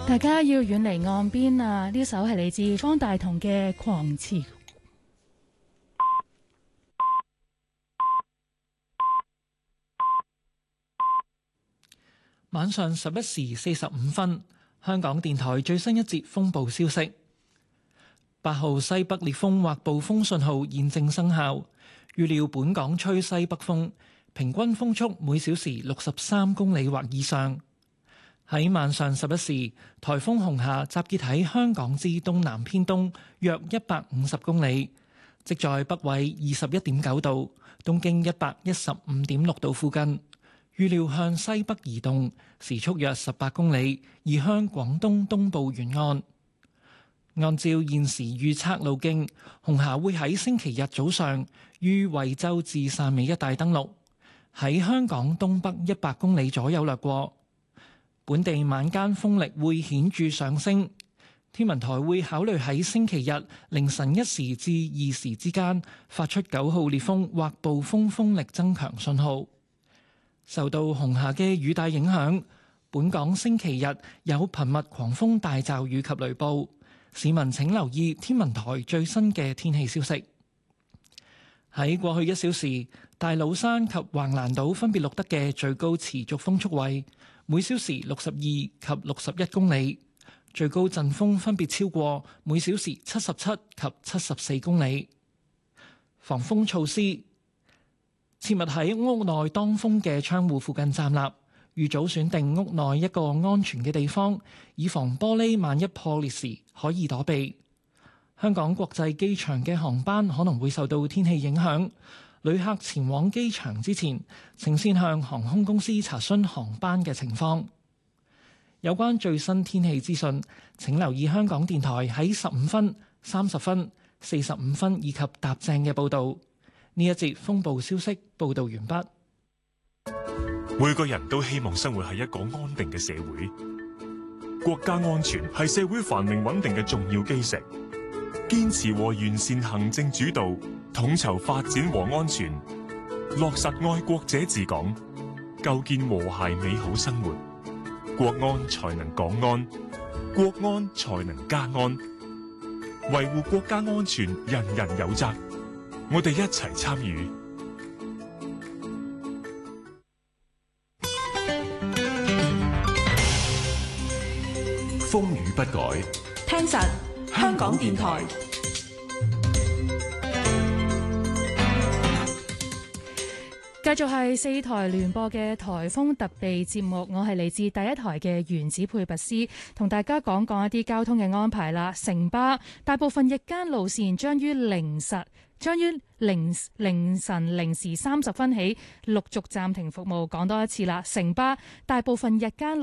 大家要遠離岸邊啊！呢首係嚟自方大同嘅《狂潮》。 晚上11時45分，香港電台最新一節風暴消息：8號西北烈風或暴風信號現正生效，預料本港吹西北風，平均風速每小時63公里或以上。喺晚上11時，颱風紅霞集結喺香港之東南偏東約150公里，即在北緯21.9度、東經115.6度附近。預料向西北移動，時速約18公里，移向廣東東部沿岸。按照現時預測路徑，紅霞會喺星期日早上於惠州至汕尾一帶登陸，喺香港東北100公里左右掠過。本地晚間風力會顯著上升，天文台會考慮喺星期日凌晨1時至2時之間發出9號烈風或暴風風力增強信號。受到紅霞嘅雨帶影響，本港星期日有頻密狂風大驟雨及雷暴，市民請留意天文台最新嘅天氣消息。喺過去1小時，大老山及橫瀾島分別錄得嘅最高持續風速為每小時62及61公里，最高陣風分別超過每小時77及74公里。防風措施：切勿喺屋內當風嘅窗戶附近站立，預早選定屋內一個安全嘅地方，以防玻璃萬一破裂時可以躲避。香港國際機場嘅航班可能會受到天氣影響，旅客前往機場之前，請先向航空公司查詢航班嘅情況。有關最新天氣資訊，請留意香港電台喺15分、30分、45分以及踏正嘅報導。呢一節風暴消息報導完畢。 每個人都希望生活喺一個安定嘅社會，國家安全係社會繁榮穩定嘅重要基石。堅持和完善行政主導，統籌發展和安全，落實愛國者治港，構建和諧美好生活，國安才能港安，國安才能家安。維護國家安全，人人有責。我哋一齊參與。 風雨不改， 聽實香港電台。 繼續係4台聯播嘅颱風特備節目，我係嚟自第一台嘅原子配拔斯，同大家講一啲交通嘅安排啦。城巴大部分日間路線將於凌晨0時30分起陸續暫停服務。講多一次啦，城巴大部分日間